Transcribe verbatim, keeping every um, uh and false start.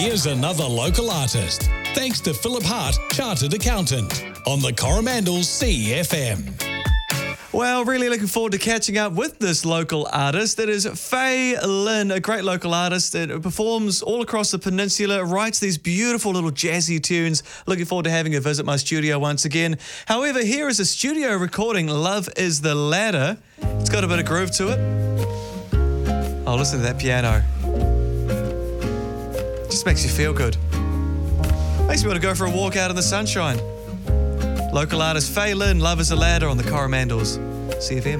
Here's another local artist, thanks to Philip Hart, Chartered Accountant, on the Coromandel C F M. Well, really looking forward to catching up with this local artist. It is Faye Lynn, a great local artist that performs all across the peninsula, writes these beautiful little jazzy tunes. Looking forward to having her visit my studio once again. However, here is a studio recording, Love is the Ladder. It's got a bit of groove to it. Oh, listen to that piano. Just makes you feel good. Makes me want to go for a walk out in the sunshine. Local artist Faye Lynn, Love is a Ladder on the Coromandels C F M.